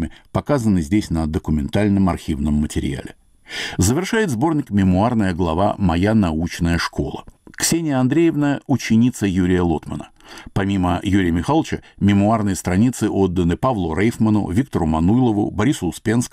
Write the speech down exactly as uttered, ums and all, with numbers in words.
исследованиями показаны здесь на документальном архивном материале. Завершает сборник мемуарная глава «Моя научная школа». Ксения Андреевна – ученица Юрия Лотмана. Помимо Юрия Михайловича, мемуарные страницы отданы Павлу Рейфману, Виктору Мануйлову, Борису Успенскому,